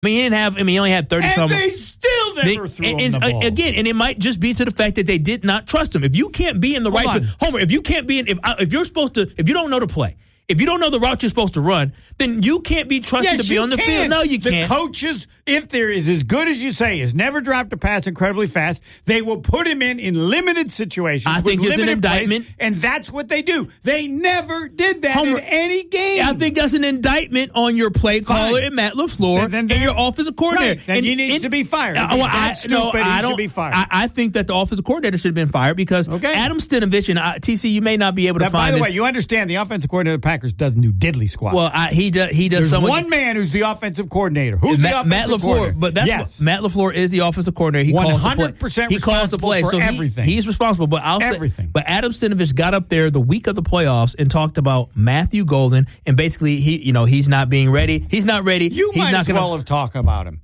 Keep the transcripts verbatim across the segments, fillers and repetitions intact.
I mean, he didn't have. I mean, he only had thirty and something. they still never They, threw and, him the and, ball. Again, and it might just be to the fact that they did not trust him. If you can't be in the Hold right, on. Homer, if you can't be in, if if you're supposed to, if you don't know to play. If you don't know the route you're supposed to run, then you can't be trusted Yes, to be you on the can. field. No, you the can't. The coaches, if there is as good as you say, has never dropped a pass incredibly fast, they will put him in in limited situations. I with think it's an limited plays, indictment. and that's what they do. They never did that Homer, in any game. I think that's an indictment on your play caller Fine. and Matt LaFleur Then- then and your offensive coordinator. Right, then and, he needs and- to be fired. Uh, If he's well, that I, stupid, no, he I should don't, be fired. I, I think that the offensive coordinator should have been fired because Okay. Adam Stenavich and I, T C, you may not be able to Now, find by the this. way, you understand the offensive coordinator of the Packers doesn't do diddly squat. Well, I, he does. He does There's some. one man who's the offensive coordinator. Who's the Matt, offensive Matt LaFleur, coordinator? but that's yes. what, Matt LaFleur is the offensive coordinator. He calls the one hundred play. percent He calls the responsible play. for so he, everything. he's responsible. But I'll Everything. say, but Adam Stenavich got up there the week of the playoffs and talked about Matthew Golden, and basically he, you know, he's not being ready. He's not ready. You he's might not as gonna, well have talked about him.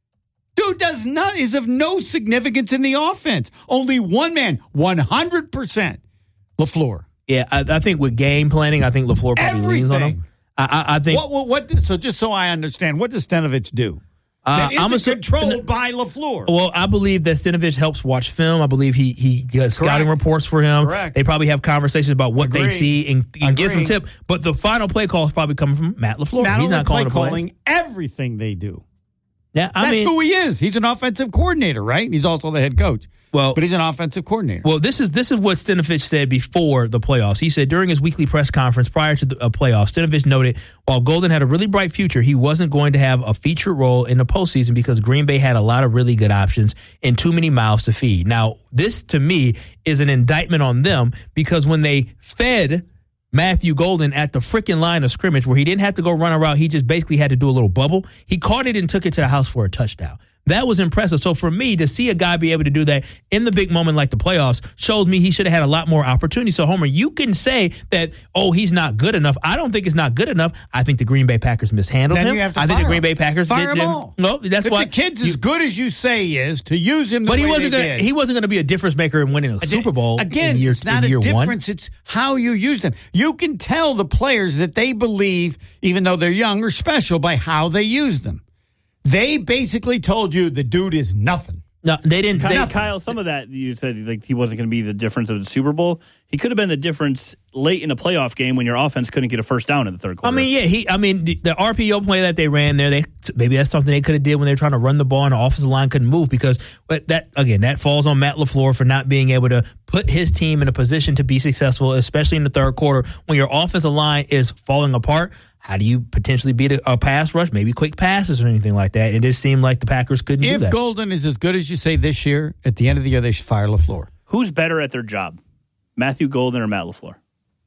Dude does not is of no significance in the offense. Only one man, one hundred percent, LaFleur. Yeah, I, I think with game planning, I think LaFleur probably leans on him. Everything. I, I, I think. What, what, what? So just so I understand, what does Stenavich do? Uh, That isn't I'm assu- controlled by LaFleur. Well, I believe that Stenavich helps watch film. I believe he he gets scouting Correct. reports for him. Correct. They probably have conversations about what Agree. they see and, and gives them Agree. tip. But the final play call is probably coming from Matt LaFleur. Not He's only not play calling the plays. calling, everything they do. Yeah, I That's mean, who he is. He's an offensive coordinator, right? He's also the head coach. Well, but he's an offensive coordinator. Well, this is this is what Stenavich said before the playoffs. He said during his weekly press conference prior to the uh, playoffs, Stenavich noted while Golden had a really bright future, he wasn't going to have a featured role in the postseason because Green Bay had a lot of really good options and too many mouths to feed. Now, this to me is an indictment on them because when they fed Matthew Golden at the freaking line of scrimmage where he didn't have to go run a route, he just basically had to do a little bubble. He caught it and took it to the house for a touchdown. That was impressive. So for me, to see a guy be able to do that in the big moment like the playoffs shows me he should have had a lot more opportunity. So, Homer, you can say that, oh, he's not good enough. I don't think it's not good enough. I think the Green Bay Packers mishandled Then him. you have to I think fire the Green him. Bay Packers Fire did them them. all. No, that's if why the kid's you, as good as you say he is, to use him the but way he wasn't they gonna, did. he wasn't going to be a difference maker in winning a Super Bowl Again, in year, it's not in year a one. difference. It's how you use them. You can tell the players that they believe, even though they're young, are special by how they use them. They basically told you the dude is nothing. No, they didn't. Kyle, They, Kyle, some of that you said like he wasn't going to be the difference of the Super Bowl. He could have been the difference late in a playoff game when your offense couldn't get a first down in the third quarter. I mean, yeah, he. I mean, the, the R P O play that they ran there, they maybe that's something they could have did when they were trying to run the ball and the offensive line couldn't move because, but that again, that falls on Matt LaFleur for not being able to put his team in a position to be successful, especially in the third quarter when your offensive line is falling apart. How do you potentially beat a, a pass rush? Maybe quick passes or anything like that. It just seemed like the Packers couldn't do If that. Golden is as good as you say this year, at the end of the year, they should fire LaFleur. Who's better at their job, Matthew Golden or Matt LaFleur?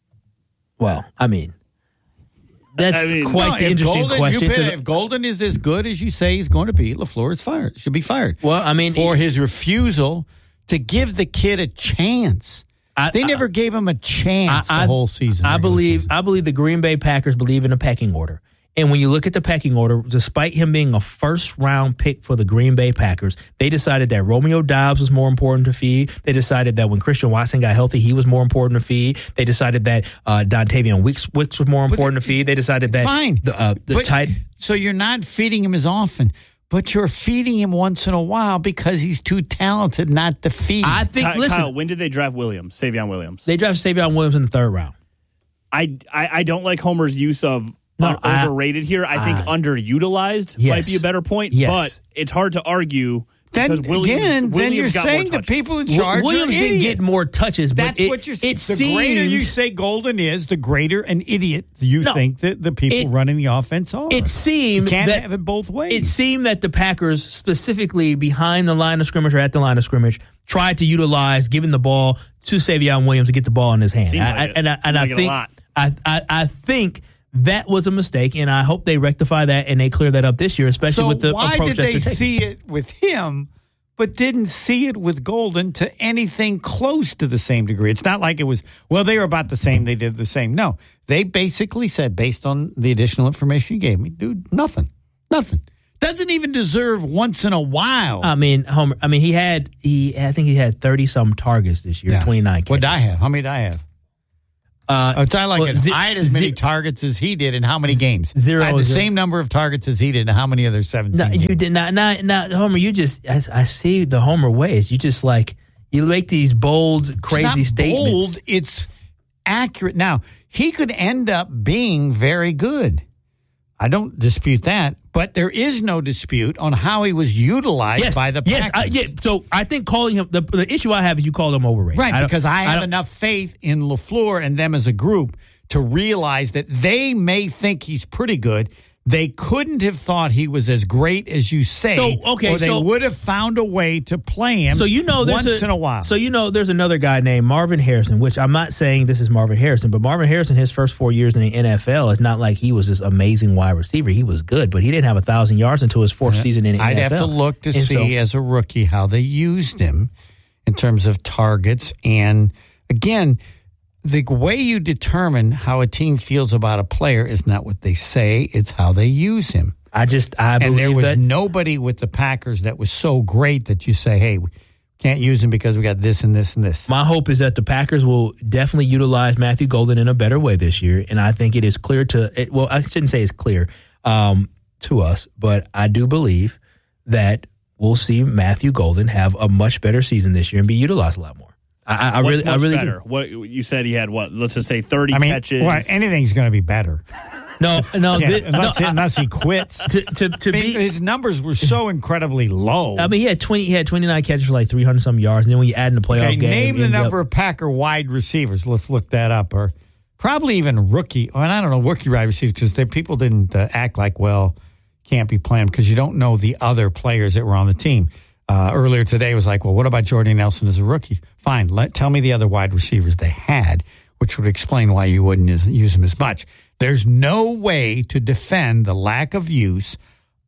Well, I mean, that's I mean, quite No, the if interesting Golden, question. you put- 'cause- if Golden is as good as you say he's going to be, LaFleur is fired. Should be fired. well, I mean, For his refusal to give the kid a chance. I- They I- never gave him a chance I- the whole season. I regular believe season. I believe the Green Bay Packers believe in a pecking order. And when you look at the pecking order, despite him being a first round pick for the Green Bay Packers, they decided that Romeo Doubs was more important to feed. They decided that when Christian Watson got healthy, he was more important to feed. They decided that uh, Dontavian Wicks, Wicks was more important to feed. They decided that Fine. the, uh, the But- tight. So you're not feeding him as often, but you're feeding him once in a while because he's too talented not to feed. I think, Kyle, listen, Kyle, when did they draft Williams, Savion Williams? they drafted Savion Williams in the third round. I, I I don't like Homer's use of No, uh, I- overrated here. I think I- underutilized Yes. might be a better point, Yes. but it's hard to argue. Then because Williams, again, then Williams you're got more saying the touches. people in Wi- charge Williams are didn't idiots. get more touches, but That's it, what you're saying. it The seemed, greater you say Golden is, the greater an idiot you No. think that the people It- running the offense are. It seemed you can't that have it both ways. It seemed that the Packers, specifically behind the line of scrimmage or at the line of scrimmage, tried to utilize giving the ball to Savion Williams to get the ball in his hand. Seemed I, like I, it. and I, and Seemed I like it a think lot. I, I I think that was a mistake, and I hope they rectify that and they clear that up this year, especially so with the why approach did that they they're taking. see it with him, but didn't see it with Golden to anything close to the same degree? It's not like it was, well, they were about the same, they did the same. No, they basically said, based on the additional information you gave me, dude, nothing, nothing. Doesn't even deserve once in a while. I mean, Homer. I mean, he had he. I think he had thirty some targets this year, Yeah. twenty nine. What did I have? How many did I have? Uh, Oh, it's not like well, it. ze- I had as many ze- targets as he did in how many games? Zero, I had the zero. same number of targets as he did in how many other seventeen No, games? you did not. Not, not Homer. You just. I, I see the Homer ways. You just like you make these bold, crazy it's not statements. bold, it's accurate. Now, he could end up being very good. I don't dispute that, but there is no dispute on how he was utilized Yes, by the Packers. yes. I, yeah. So I think calling him the, the issue I have is you called him overrated. Right, I don't- because I have don't- enough faith in LaFleur and them as a group to realize that they may think he's pretty good. They couldn't have thought he was as great as you say, So, okay, or they so- would have found a way to play him So you know, there's once a, in a while. So you know, there's another guy named Marvin Harrison, which I'm not saying this is Marvin Harrison, but Marvin Harrison, his first four years in the N F L, it's not like he was this amazing wide receiver. He was good, but he didn't have a thousand yards until his fourth season in the I'd N F L. have to look to And see so- as a rookie how they used him in terms of targets. And again, the way you determine how a team feels about a player is not what they say, it's how they use him. I just I believe And there was that nobody with the Packers that was so great that you say, hey, we can't use him because we got this and this and this. my hope is that the Packers will definitely utilize Matthew Golden in a better way this year, and I think it is clear to it, well, I shouldn't say it's clear um, to us, but I do believe that we'll see Matthew Golden have a much better season this year and be utilized a lot more. I, I What's really, I much really better? do. What you said he had? What? Let's just say thirty I mean, catches. well, anything's going to be better. No, no, Yeah, thi- unless, no, I- unless he quits. to to to I mean, be. his numbers were so incredibly low. I mean, he had twenty. He had twenty nine catches for like three hundred some yards, and then when you add in the playoff okay, game, name the ended number up- of Packer wide receivers. Let's look that up. Or probably even rookie. Well, I don't know, rookie wide receivers because people didn't uh, act like, well, can't be playing because you don't know the other players that were on the team. Uh, earlier today was like, well, what about Jordy Nelson as a rookie? Fine, let tell me the other wide receivers they had, which would explain why you wouldn't use, use them as much. There's no way to defend the lack of use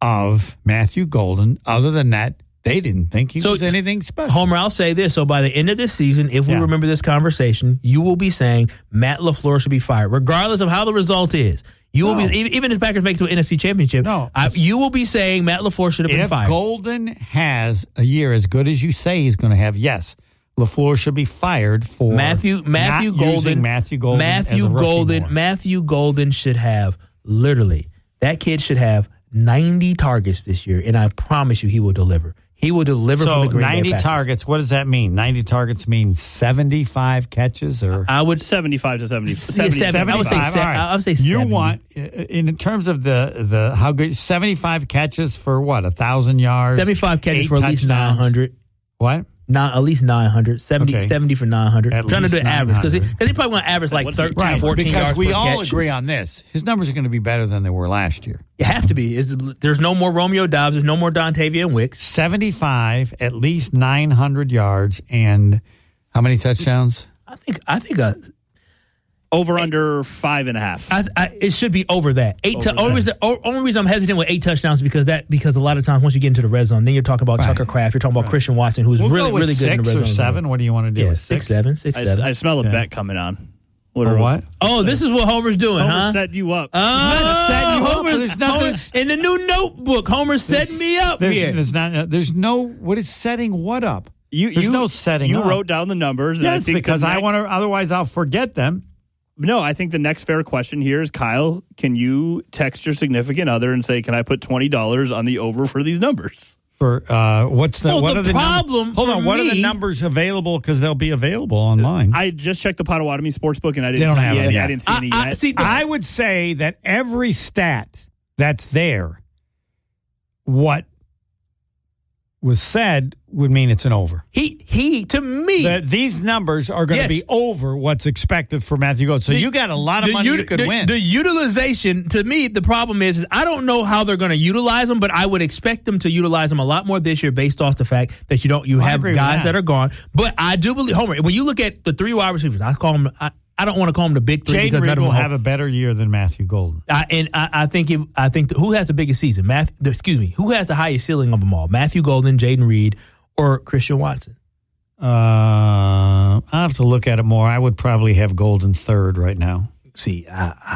of Matthew Golden other than that they didn't think he So, was anything special. Homer, I'll say this. So by the end of this season, if we Yeah. remember this conversation, you will be saying Matt LaFleur should be fired, regardless of how the result is. You will No. be even, even if the Packers make it to an N F C championship. No. I, you will be saying Matt LaFleur should have been If fired. Golden has a year as good as you say he's going to have, yes, LaFleur should be fired for Matthew Matthew not Golden using Matthew Golden Matthew as a rookie Golden more. Matthew Golden should have literally that kid should have ninety targets this year, and I promise you he will deliver. He will deliver So for the Green Bay ninety Packers. targets. What does that mean? Ninety targets means seventy-five catches, or I would seventy-five to seventy. Yeah, seventy seven. I would say seventy-five. se- All right. I would say you seventy. want uh, in terms of the the how good seventy-five catches for what a thousand yards, seventy-five catches eight for at least touchdowns. nine hundred. What? Not at least nine hundred. seventy, Okay. seventy for nine hundred. At Trying to do least an average because he, nine hundred. 'cause he probably want to average like What's the- thirteen, Right, fourteen because yards we per all catch. agree on this. His numbers are going to be better than they were last year. You have to be. It's, there's no more Romeo Dobbs. There's no more Dontavian Wicks. seventy-five, at least nine hundred yards, and how many touchdowns? I think. I think. Uh, Over under five and a half. I, I, it should be over that. Eight. Over Tu- only, reason, o- only reason I'm hesitant with eight touchdowns is because that because a lot of times once you get into the red zone, then you're talking about Right. Tucker Kraft. You're talking about Christian Watson, who's We'll really go with really good in the six red or zone. seven. What do you want to do? Yeah, with six, seven, six, I, seven. I smell a Yeah. bet coming on. What? Or are- what? Oh, this is what Homer's doing, Homer huh? set you up. Oh, setting you up. Homer, There's nothing- Homer- in the new notebook, Homer's setting me up There's, here. there's not. There's no. What is setting what up? You, There's you, no setting You up. wrote down the numbers. and I Yes, think because the I next- want to. Otherwise, I'll forget them. No, I think the next fair question here is, Kyle, can you text your significant other and say, can I put twenty dollars on the over for these numbers? For uh, what's the Well, what the are the problem num- Hold for on. What are the me- numbers available? Because they'll be available online. I just checked the Potawatomi Sportsbook and I didn't They don't see have it any. yet. I didn't see I, any I, yet. see, the- I would say that every stat that's there, what was said would mean it's an over. he he to me. That these numbers are going to Yes. be over what's expected for Matthew Golden. So The- you got a lot of the money ut- you could the, win. The utilization, to me, the problem is, is I don't know how they're going to utilize them, but I would expect them to utilize them a lot more this year based off the fact that you don't you Well, I have agree with guys that. that are gone. But I do believe, Homer, when you look at the three wide receivers, I call them. I, I don't want to call them the big three Jaden because Reed none of will them have a better year than Matthew Golden. I, and I, I think it, I think the, who has the biggest season? Matthew, excuse me, who has the highest ceiling of them all? Matthew Golden, Jaden Reed, or Christian Watson? Uh, I'll have to look at it more. I would probably have Golden third right now. See, I, I,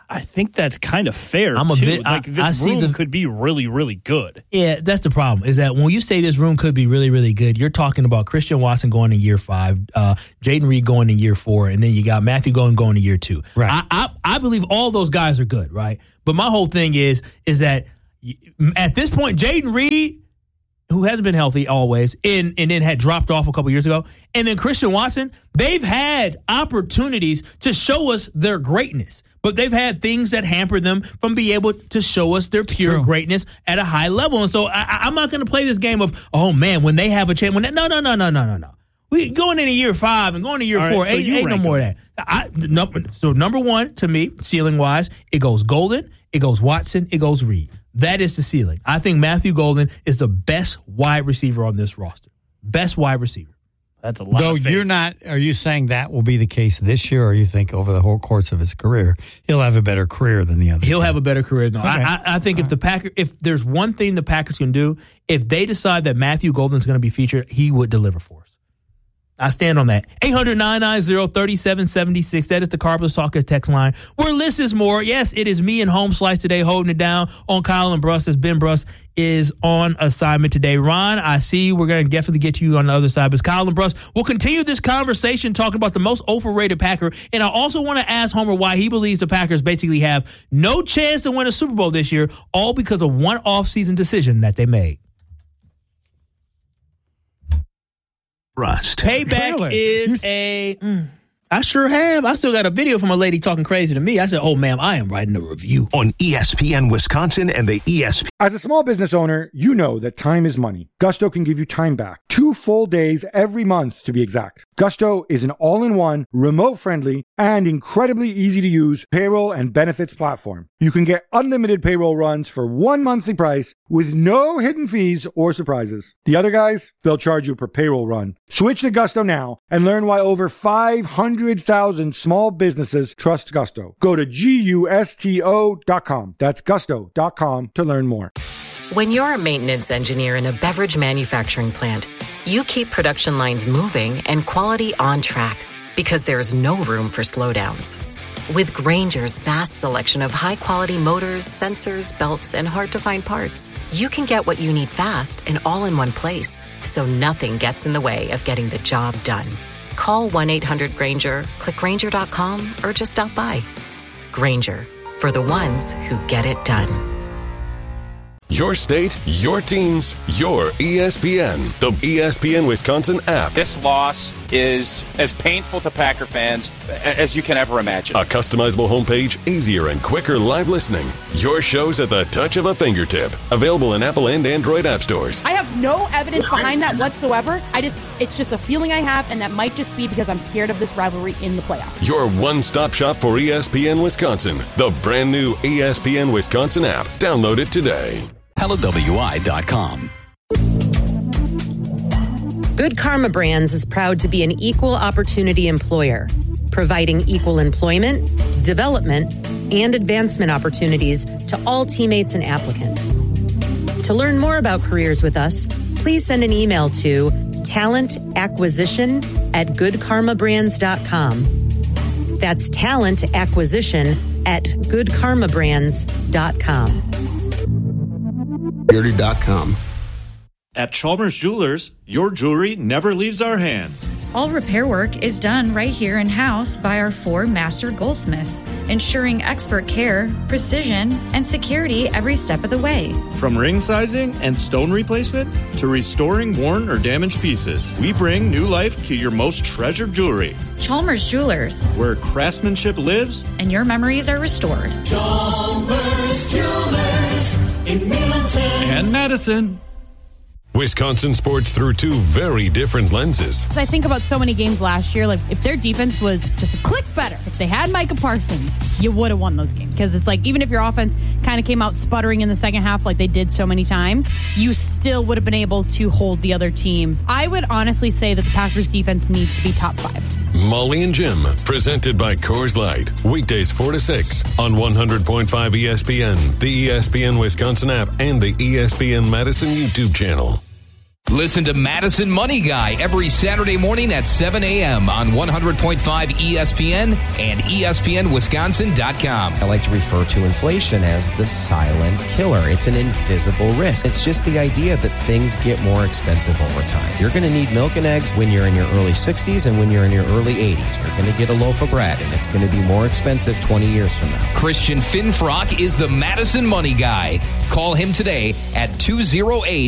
I think that's kind of fair, I'm a too. bit- like, I- this I see room the- could be really, really good. Yeah, that's the problem, is that when you say this room could be really, really good, you're talking about Christian Watson going to year five, uh, Jaden Reed going to year four, and then you got Matthew Golden going to year two. Right. I, I, I believe all those guys are good, right? But my whole thing is, is that at this point, Jaden Reed, who hasn't been healthy always, and, and then had dropped off a couple years ago, and then Christian Watson, they've had opportunities to show us their greatness, but they've had things that hamper them from being able to show us their pure True. greatness at a high level. And so I, I'm not going to play this game of, oh man, when they have a chance, when they, no, no, no, no, no, no, no. We going into year five and going to year All right, four, so ain't, you ain't no rank more of that. I, the number, so number one to me, ceiling wise, it goes Golden, it goes Watson, it goes Reed. That is the ceiling. I think Matthew Golden is the best wide receiver on this roster. Best wide receiver. That's a lot Though of faith. you're not, are you saying that will be the case this year, or you think over the whole course of his career he'll have a better career than the others? He'll have a better career. No, Okay. I, I, I think if the Packer, if there's one thing the Packers can do, if they decide that Matthew Golden's going to be featured, he would deliver for us. I stand on that. eight hundred, nine nine zero, three seven seven six. That is the Carpus Talker text line. Where less is more. Yes, it is me and Home Slice today holding it down on Kyle and Bruss as Ben Bruss is on assignment today. Ron, I see you. We're going to definitely get to you on the other side. But Kyle and Bruss, we'll continue this conversation talking about the most overrated Packer. And I also want to ask Homer why he believes the Packers basically have no chance to win a Super Bowl this year, all because of one off-season decision that they made. Rust. Payback Really? is a... Mm, I sure have. I still got a video from a lady talking crazy to me. I said, oh, ma'am, I am writing a review. On E S P N Wisconsin and the E S P N. As a small business owner, you know that time is money. Gusto can give you time back. Two full days every month, to be exact. Gusto is an all-in-one, remote-friendly, and incredibly easy-to-use payroll and benefits platform. You can get unlimited payroll runs for one monthly price with no hidden fees or surprises. The other guys, they'll charge you per payroll run. Switch to Gusto now and learn why over five hundred thousand small businesses trust Gusto. Go to gusto dot com. That's gusto dot com to learn more. When you're a maintenance engineer in a beverage manufacturing plant, you keep production lines moving and quality on track because there's no room for slowdowns. With Grainger's vast selection of high-quality motors, sensors, belts, and hard-to-find parts, you can get what you need fast and all in one place, so nothing gets in the way of getting the job done. Call one eight hundred Grainger, click Grainger dot com, or just stop by. Grainger, for the ones who get it done. Your state, your teams, your E S P N. The E S P N Wisconsin app. This loss is as painful to Packer fans as you can ever imagine. A customizable homepage, easier and quicker live listening. Your shows at the touch of a fingertip. Available in Apple and Android app stores. I have no evidence behind that whatsoever. I just, it's just a feeling I have, and that might just be because I'm scared of this rivalry in the playoffs. Your one-stop shop for E S P N Wisconsin. The brand new E S P N Wisconsin app. Download it today. Hello W I dot com. Good Karma Brands is proud to be an equal opportunity employer, providing equal employment, development, and advancement opportunities to all teammates and applicants. To learn more about careers with us, please send an email to talent acquisition at good karma brands dot com. That's talent acquisition at good karma brands dot com. dot com. At Chalmers Jewelers, your jewelry never leaves our hands. All repair work is done right here in-house by our four master goldsmiths, ensuring expert care, precision, and security every step of the way. From ring sizing and stone replacement to restoring worn or damaged pieces, we bring new life to your most treasured jewelry. Chalmers Jewelers, where craftsmanship lives and your memories are restored. Chalmers Jewelers in Middleton and Madison. Wisconsin sports through two very different lenses. I think about so many games last year, like if their defense was just a click better, if they had Micah Parsons, you would have won those games. Because it's like, even if your offense kind of came out sputtering in the second half like they did so many times, you still would have been able to hold the other team. I would honestly say that the Packers defense needs to be top five. Molly and Jim, presented by Coors Light. Weekdays four to six on one hundred point five E S P N, the E S P N Wisconsin app, and the E S P N Madison YouTube channel. Listen to Madison Money Guy every Saturday morning at seven a.m. on one hundred point five E S P N and E S P N Wisconsin dot com. I like to refer to inflation as the silent killer. It's an invisible risk. It's just the idea that things get more expensive over time. You're going to need milk and eggs when you're in your early sixties and when you're in your early eighties. You're going to get a loaf of bread, and it's going to be more expensive twenty years from now. Christian Finfrock is the Madison Money Guy. Call him today at two oh eight,